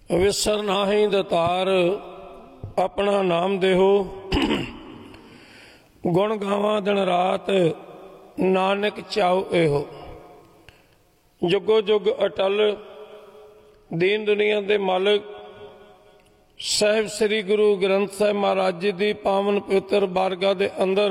विसर नाहीं दतार अपना नाम देहो, गुण गावां दिन रात नानक चाओ एहो। जुगो जुग अटल दीन दुनिया दे मालिक साहिब श्री गुरु ग्रंथ साहिब महाराज जी की पावन पवित्र बारगाह दे अंदर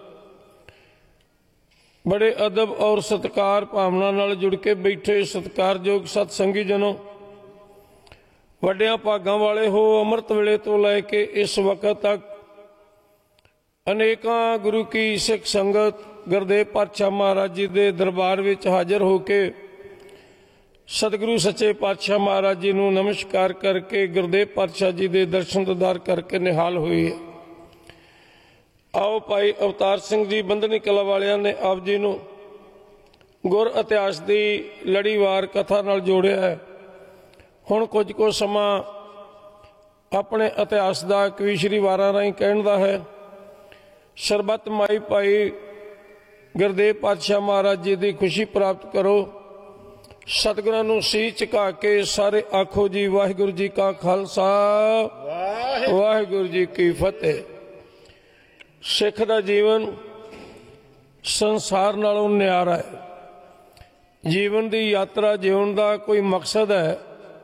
बड़े अदब और सत्कार भावना नाल जुड़ के बैठे सत्कारयोग सतसंगी जनों, वड्डियां भागां वाले हो। अमृत वेले तो लैके इस वक्त तक अनेकां गुरु की सिख संगत गुरदेव पातशाह महाराज जी के दरबार विच हाजिर होके सतगुरु सच्चे पातशाह महाराज जी नूं नमस्कार करके गुरदेव पातशाह जी के दर्शन दीदार करके निहाल हुई है। आओ भाई अवतार सिंह जी बंदनी कला वालियां ने आप जी नूं गुर इतिहास की लड़ीवार कथा नाल जोड़िया है। हुण कुछ को समा अपने इतिहास का कवीशरी वारां राहीं कहण दा है। शरबत माई भाई गुरदेव पातशाह महाराज जी की खुशी प्राप्त करो। सतगुरां नूं सीस झुका के सारे आखो जी वाहिगुरू जी का खालसा वाहिगुरू जी की फतेह। सिख दा जीवन संसार नालों न्यारा है। जीवन की यात्रा जीवन का कोई मकसद है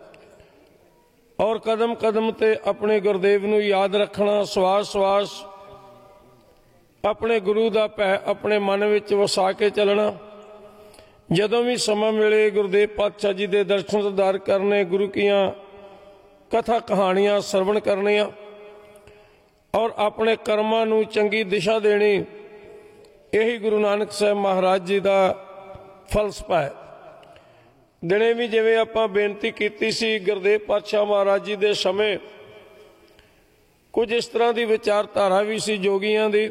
और कदम कदम ते अपने गुरदेव नूं याद रखना, सवास सवास अपने गुरु का भै अपने मन विच वसा के चलना। जदों भी समा मिले गुरदेव पातशाह जी के दर्शन दीदार करने, गुरु कियां कथा कहानियां सरवण करनियां और अपने कर्मां नूं चंगी दिशा देनी, यही गुरु नानक साहब महाराज जी का फलसफा है। दिने भी जिवें आपां बेनती कीती सी गुरदेव पातशाह महाराज जी के समय कुछ इस तरह की विचारधारा भी सी जोगियां दी,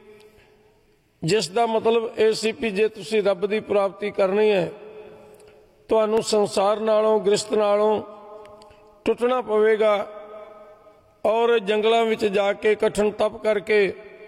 जिसका मतलब यह सी भी जे तुसीं रब की प्राप्ति करनी है तुहानूं संसार नालों गृहस्थ नालों टुटना पवेगा और जंगलों में जाके कठिन तप करके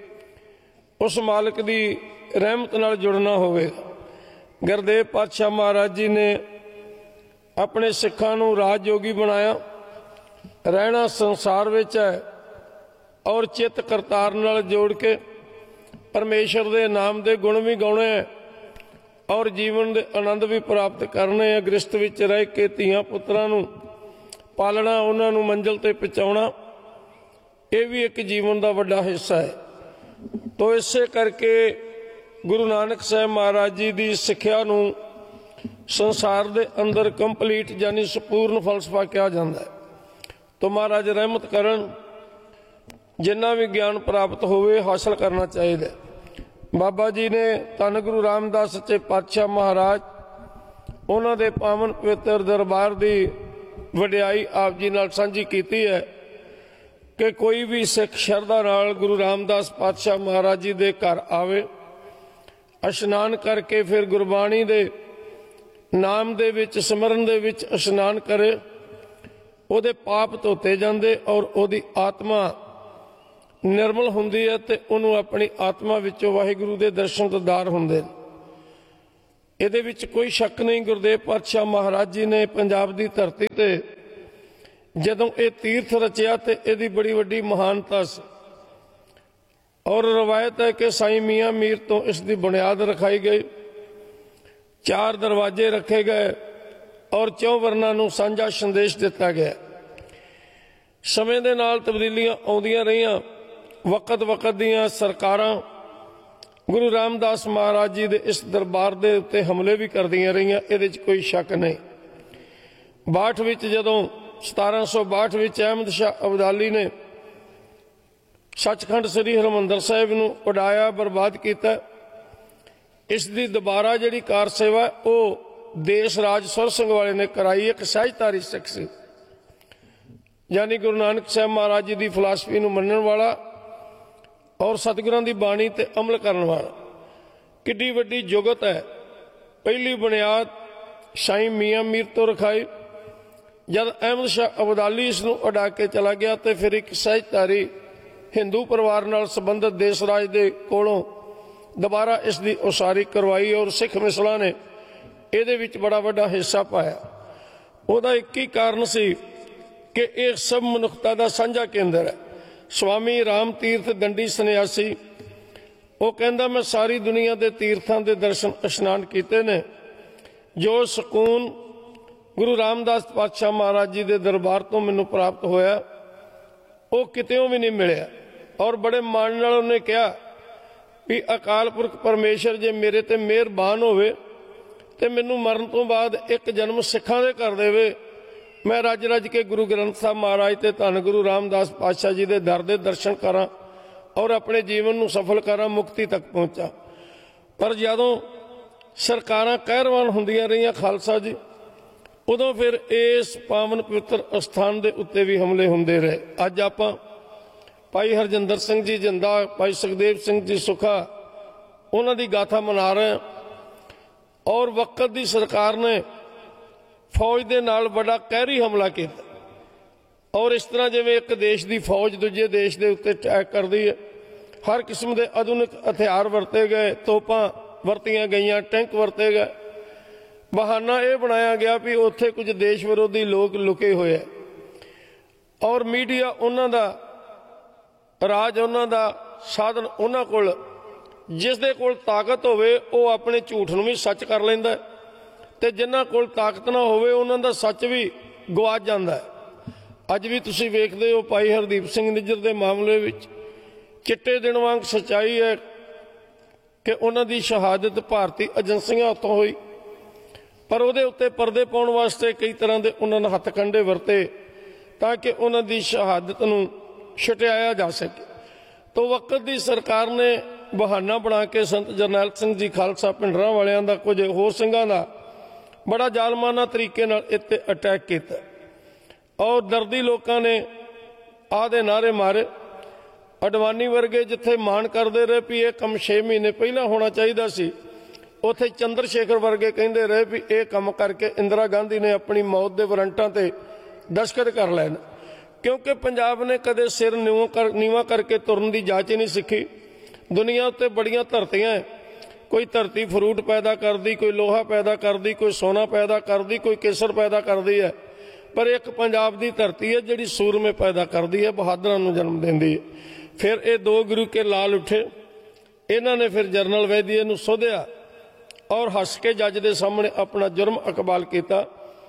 उस मालिक की रहमत नाल जुड़ना होवेगा। गुरदेव पातशाह महाराज जी ने अपने सिखां नूं राजयोगी बनाया। रहना संसार विच है और चित करतार नाल जोड़ के परमेश्वर के नाम के गुण भी गाने हैं और जीवन के आनंद भी प्राप्त करने हैं। गृहस्थ विच रह के धीआं पुत्रां नूं पालना, उन्हां नूं मंजिल ते पहुंचाउणा, ये भी एक जीवन का बड़ा हिस्सा है। तो इसे करके गुरु नानक साहब महाराज जी की सिक्ख्या नूं संसार के अंदर कंप्लीट यानी संपूर्ण फलसफा कहा जाता है। तो महाराज रहमत करन, जिन्ना भी ज्ञान प्राप्त होवे हासिल करना चाहिए। बाबा जी ने धन गुरु रामदास सच्चे पातशाह महाराज उन्हां दे पावन पवित्र दरबार की वडियाई आप जी नाल सांझी कीती है कि कोई भी सिख शरधा नाल गुरु रामदास पातशाह महाराज जी के घर आवे, इशनान करके फिर गुरबाणी दे नाम दे विच सिमरन दे विच इशनान करे, उहदे पाप धोते जांदे और उहदी आत्मा निर्मल हुंदी है ते उहनूं अपनी आत्मा विचों वाहिगुरू दे दर्शन दीदार हुंदे। इहदे विच कोई शक नहीं। गुरदेव पातशाह महाराज जी ने पंजाब की धरती ते जदों ये तीर्थ रचिया तो यदी बड़ी वड्डी महानता सी और रवायत है कि साईं मियाँ मीर तो इसकी बुनियाद रखाई गई, 4 दरवाजे रखे गए और 4 वर्णां नूं सांझा संदेश दिता गया। समय दे नाल तब्दीलियां आउंदियां रहियां, वक्त वक्त दियां सरकारां गुरु रामदास महाराज जी दे इस दरबार दे उत्ते हमले भी करदियां रहियां, इहदे च कोई शक नहीं। 62 विच जदों 1762 विच अहमद शाह अब्दाली ने सचखंड श्री हरमंदर साहिब नूं उड़ाया, बर्बाद किया, इसकी दोबारा जिहड़ी कार सेवा वो देश राज सुर सिंह वाले ने कराई। एक सहजधारी सिख सी यानी गुरु नानक साहब महाराज जी की फिलासफी नूं मनण वाला और सतगुरां दी बाणी ते अमल करन वाला। किड्डी वड्डी जुगत है। पहली बुनियाद साईं मियाँ मीर तो रखाई, जब अहमद शाह अब्दाली इसनूं उड़ा के चला गया तो फिर एक सहजधारी हिंदू परिवार नाल संबंधित देश राज दे कोलों दोबारा इसकी उसारी करवाई और सिख मिसलां ने इहदे विच बड़ा वड्डा हिस्सा पाया। ਉਹਦਾ एक ही कारण सी कि यह सब मनुखता का साझा केंद्र है। स्वामी राम तीर्थ दंडी सन्यासी वो कहता मैं सारी दुनिया के तीर्थों के दर्शन इशनान किए ने, जो सकून गुरु रामदास पातशाह महाराज जी के दरबार तो मैनू प्राप्त होया वो कितों भी नहीं मिलिया। और बड़े मान नाल उन्हें कहा भी अकाल पुरख परमेश्वर जे मेरे ते मेहरबान होवे ते मैनू मरण तो बाद एक जन्म सिखां दे कर देवे, मैं रज रज के गुरु ग्रंथ साहब महाराज ते धन गुरु रामदास पातशाह जी के दर दे दर्शन करा और अपने जीवन नू सफल करा, मुक्ति तक पहुंचा। पर जदों सरकारां कहरवान हुंदियां रहियां खालसा जी, उदों फिर इस पावन पवित्र स्थान के उत्ते भी हमले होंदे रहे। अज आपां भाई हरजिंदर सिंह जी जिंदा, भाई सुखदेव सिंह जी सुखा, उन्हां दी गाथा मना रहे हैं। और वक्त की सरकार ने फौज के नाल बड़ा कहरी हमला किया और इस तरह जिवें एक देश की फौज दूजे देश के उत्ते अटैक करती है। हर किस्म के आधुनिक हथियार वरते गए, तोपां वरतियां गईयां, टैंक वरते गए। बहाना यह बनाया गया भी उत्थे कुछ देश विरोधी लोग लुके हुए है और मीडिया उन्हां दा राज, उन्हां दा साधन उन्हां कोल, जिस दे कोल ताकत होवे वो अपने झूठ नूं भी सच कर लैंदा ते जिन्हां कोल ताकत ना होवे उन्हां दा सच भी गवाच जांदा है। अज भी तुसीं वेखदे हो भाई हरदीप सिंह निज्जर दे मामले विच चिट्टे दिन वांग सच्चाई है कि उन्हां दी शहादत भारती एजेंसियां उत्तों हुई, पर उहदे उत्ते परदे पाउण वास्ते कई तरह के उन्होंने हथकंडे वरते ताकि उन्हां दी शहादत नूं छुटाया जा सके। तो वक्त की सरकार ने बहाना बना के संत जरनैल सिंह जी खालसा पिंडरां वालियां दा, कुछ होर सिंघां दा बड़ा जालमाना तरीके नाल इत्ते अटैक किया और दर्दी लोगों ने आदे नारे मारे। अडवाणी वर्गे जिथे मान करते रहे भी यह काम 6 महीने पहला होना चाहिए सी, उत्थे चंद्रशेखर वर्गे कहते रहे भी यह काम करके इंदिरा गांधी ने अपनी मौत के वारंटां ते दस्तखत कर लैन, क्योंकि पंजाब ने कदे सिर नीवा करके तुरन की जाच ही नहीं सीखी। दुनिया उत्ते बड़ियां धरतियां है, कोई धरती फ्रूट पैदा करती, कोई लोहा पैदा करती, कोई सोना पैदा करती, कोई केसर पैदा करती है, पर एक पंजाब की धरती है जिहड़ी सूरमे पैदा करती है, बहादुरां नूं जन्म देंदी है। फिर ये 2 गुरु के लाल उठे, इन्हां ने फिर जनरल वैदिया नूं सोधिया और हस के जज के सामने अपना जुर्म इकबाल किया।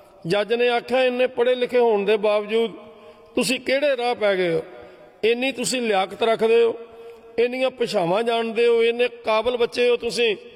जज ने आख्या इन्ने पढ़े लिखे होने के बावजूद तुसी किहड़े राह पै गए हो, इन्नी तुसी लियाकत रखते हो, इन्नियां भाषावां जानते हो, इन्ने काबल बच्चे हो,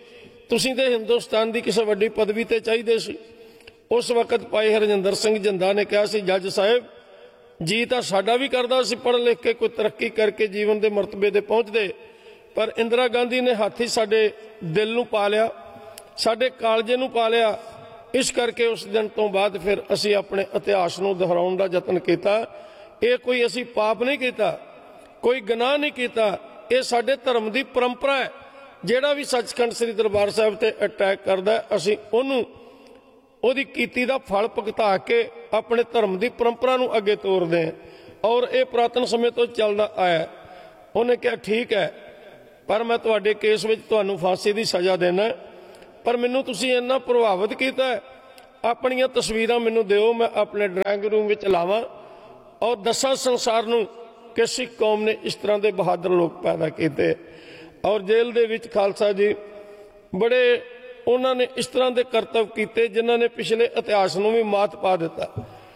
तुसी ते हिंदुस्तान की किसी वड्डी पदवी ते चाहिए सी। उस वक्त भाई हरजिंदर सिंह जिंदा ने कहा सी जज साहब जी तो साडा भी करदा सी पढ़ लिख के कोई तरक्की करके जीवन के मरतबे ते पहुँचते, पर इंदिरा गांधी ने हाथ ही साडे दिल नूं पा लिया, साडे कालजे नूं पा लिया। इस करके उस दिन तो बाद फिर असी अपने इतिहास नूं दोहराउण दा यतन कीता। ये कोई असी पाप नहीं किया, कोई गुनाह नहीं किया, ये साडे धर्म की परंपरा है। जिहड़ा भी सचखंड श्री दरबार साहिब ते अटैक करदा असी उहनूं उहदी कीती दा फल भुगता के अपने धर्म की परंपरा नूं अगे तोरदे हैं और ये पुरातन समय तो चलदा आया। उन्हें कहा ठीक है, पर मैं तुहाडे केस विच तुहानूं फांसी की सज़ा देना, पर मैनूं तुसीं इन्ना प्रभावित किया है, अपनियां तस्वीरां मैनूं दिओ, मैं अपने ड्राइंग रूम विच लावां और दसां संसार नूं कि सिख कौम ने इस तरह के बहादुर लोग पैदा किए। और जेल दे विच खालसा जी बड़े उन्होंने इस तरह के करतव किए जिन्हों ने पिछले इतिहास नूं भी मात पा दिता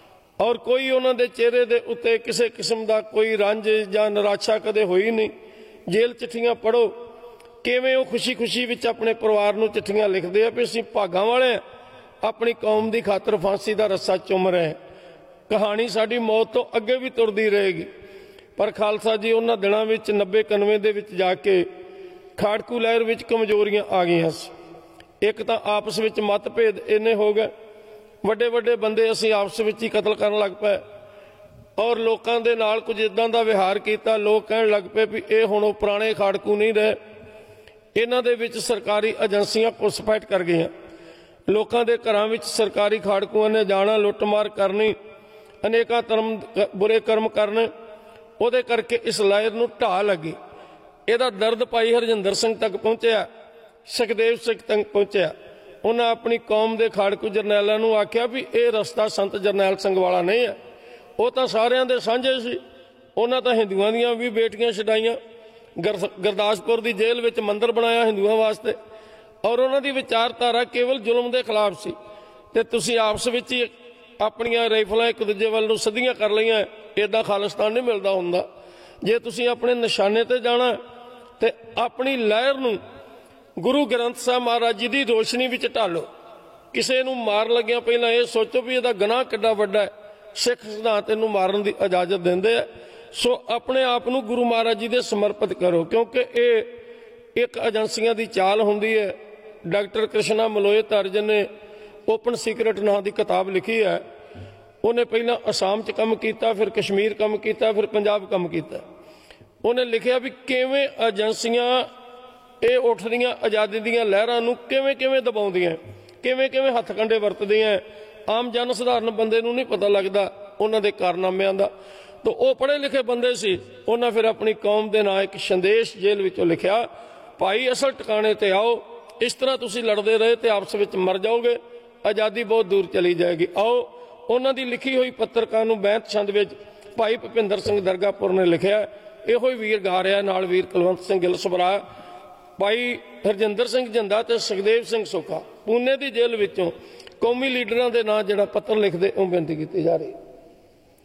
और कोई उन्होंने चेहरे के उत्ते किसी किस्म का कोई रंज या निराशा कदे हुई नहीं। जेल चिट्ठियां पढ़ो किवें वो खुशी खुशी विच अपने परिवार नूं चिट्ठियां लिखते हैं भी असीं भागां वाले हैं, अपनी कौम की खातर फांसी का रस्सा चुम रहे हैं, कहानी साडी मौत तो अगे भी तुरदी रहेगी। पर खालसा जी उन्हां दिनां विच 90-91 दे विच जाके खाड़कू लहर विच कमजोरियां आ गईयां सी। एक तो आपस विच मतभेद इन्ने हो गए, वड्डे वड्डे बंदे असीं आपस विच ही कतल करन लग पे और लोगों के नाल कुछ इदां दा व्यवहार किया। लोग कहण लग पे भी ये हुण वो पुराने खाड़कू नहीं रहे, इन्हां दे विच सरकारी एजेंसियां घुसपैठ कर गई। लोगों के घरां विच सरकारी खाड़कुआं ने जाना, लुटमार करनी, अनेका बुरे कर्म करने, उहदे करके इस लहर नूं ढाह लगी। इहदा दर्द भाई हरजिंदर सिंह तक पहुंचया, सुखदेव सिंह तक पहुंचया। उन्हें अपनी कौम के खाड़कू जरनैलों नूं आख्या भी यह रस्ता संत जरनैल सिंह वाला नहीं है। ਉਹ ਤਾਂ ਸਾਰਿਆਂ ਦੇ ਸਾਂਝੇ ਸੀ। ਉਹਨਾਂ ਤਾਂ ਹਿੰਦੂਆਂ ਦੀਆਂ ਵੀ ਬੇਟੀਆਂ ਛਡਾਈਆਂ, ਗੁਰਦਾਸਪੁਰ ਦੀ ਜੇਲ੍ਹ ਵਿੱਚ ਮੰਦਿਰ ਬਣਾਇਆ ਹਿੰਦੂਆਂ ਵਾਸਤੇ, ਔਰ ਉਹਨਾਂ ਦੀ ਵਿਚਾਰਧਾਰਾ ਕੇਵਲ ਜ਼ੁਲਮ ਦੇ ਖਿਲਾਫ ਸੀ। ਤੇ ਤੁਸੀਂ ਆਪਸ ਵਿੱਚ ਹੀ ਆਪਣੀਆਂ ਰਾਈਫਲਾਂ ਇੱਕ ਦੂਜੇ ਵੱਲ ਨੂੰ ਸਿੱਧੀਆਂ ਕਰ ਲਈਆਂ। ਇੱਦਾਂ ਖਾਲਿਸਤਾਨ ਨਹੀਂ ਮਿਲਦਾ ਹੁੰਦਾ। ਜੇ ਤੁਸੀਂ ਆਪਣੇ ਨਿਸ਼ਾਨੇ ਤੇ ਜਾਣਾ ਤੇ ਆਪਣੀ ਲਹਿਰ ਨੂੰ ਗੁਰੂ ਗ੍ਰੰਥ ਸਾਹਿਬ ਮਹਾਰਾਜ ਜੀ ਦੀ ਰੋਸ਼ਨੀ ਵਿੱਚ ਢਾਲੋ। ਕਿਸੇ ਨੂੰ ਮਾਰ ਲੱਗਿਆ ਪਹਿਲਾਂ ਇਹ ਸੋਚੋ ਵੀ ਇਹਦਾ ਗੁਨਾਹ ਕਿੱਡਾ ਵੱਡਾ ਹੈ। ਸਿੱਖ ਸਿਧਾਂਤ ਇਹਨੂੰ ਮਾਰਨ ਦੀ ਇਜਾਜ਼ਤ ਦਿੰਦੇ ਆ। ਸੋ ਆਪਣੇ ਆਪ ਨੂੰ ਗੁਰੂ ਮਹਾਰਾਜ ਜੀ ਦੇ ਸਮਰਪਿਤ ਕਰੋ, ਕਿਉਂਕਿ ਇਹ ਇੱਕ ਏਜੰਸੀਆਂ ਦੀ ਚਾਲ ਹੁੰਦੀ ਹੈ। ਡਾਕਟਰ ਕ੍ਰਿਸ਼ਨਾ ਮਲੋਏ ਤਰਜਨ ਨੇ ਓਪਨ ਸੀਕਰਟ ਨਾਂ ਦੀ ਕਿਤਾਬ ਲਿਖੀ ਹੈ। ਉਹਨੇ ਪਹਿਲਾਂ ਅਸਾਮ 'ਚ ਕੰਮ ਕੀਤਾ, ਫਿਰ ਕਸ਼ਮੀਰ ਕੰਮ ਕੀਤਾ, ਫਿਰ ਪੰਜਾਬ ਕੰਮ ਕੀਤਾ। ਉਹਨੇ ਲਿਖਿਆ ਵੀ ਕਿਵੇਂ ਏਜੰਸੀਆਂ ਇਹ ਉੱਠਦੀਆਂ ਆਜ਼ਾਦੀ ਦੀਆਂ ਲਹਿਰਾਂ ਨੂੰ ਕਿਵੇਂ ਕਿਵੇਂ ਦਬਾਉਂਦੀਆਂ, ਕਿਵੇਂ ਕਿਵੇਂ ਹੱਥ ਕੰਡੇ ਵਰਤਦੀਆਂ। ਆਮ ਜਨ ਸਧਾਰਨ ਬੰਦੇ ਨੂੰ ਨਹੀਂ ਪਤਾ ਲੱਗਦਾ ਉਹਨਾਂ ਦੇ ਕਾਰਨਾਮਿਆਂ ਦਾ। ਤਾਂ ਉਹ ਪੜ੍ਹੇ ਲਿਖੇ ਬੰਦੇ ਸੀ। ਉਹਨਾਂ ਫਿਰ ਆਪਣੀ ਕੌਮ ਦੇ ਨਾਂ ਇੱਕ ਸੰਦੇਸ਼ ਜੇਲ੍ਹ ਵਿੱਚੋਂ ਲਿਖਿਆ, ਭਾਈ ਅਸਲ ਟਿਕਾਣੇ ਤੇ ਆਓ। ਇਸ ਤਰ੍ਹਾਂ ਤੁਸੀਂ ਲੜਦੇ ਰਹੇ ਤੇ ਆਪਸ ਵਿੱਚ ਮਰ ਜਾਓਗੇ, ਆਜ਼ਾਦੀ ਬਹੁਤ ਦੂਰ ਚਲੀ ਜਾਏਗੀ। ਆਓ। ਉਹਨਾਂ ਦੀ ਲਿਖੀ ਹੋਈ ਪੱਤਰਕਾਰ ਨੂੰ ਬੈਂਤ ਛੰਦ ਵਿੱਚ ਭਾਈ ਭੁਪਿੰਦਰ ਸਿੰਘ ਦਰਗਾਪੁਰ ਨੇ ਲਿਖਿਆ। ਇਹੋ ਹੀ ਵੀਰ ਗਾ ਰਿਹਾ, ਨਾਲ ਵੀਰ ਕੁਲਵੰਤ ਸਿੰਘ ਗਿੱਲ ਸਭਰਾ, ਭਾਈ ਹਰਜਿੰਦਰ ਸਿੰਘ ਜੰਦਾ ਤੇ ਸੁਖਦੇਵ ਸਿੰਘ ਸੁੱਖਾ ਪੂਨੇ ਦੀ ਜੇਲ੍ਹ ਵਿੱਚੋਂ ਕੌਮੀ ਲੀਡਰਾਂ ਦੇ ਨਾਂ ਜਿਹੜਾ ਪੱਤਰ ਲਿਖਦੇ ਉਹ ਬੇਨਤੀ ਕੀਤੀ ਜਾ ਰਹੀ।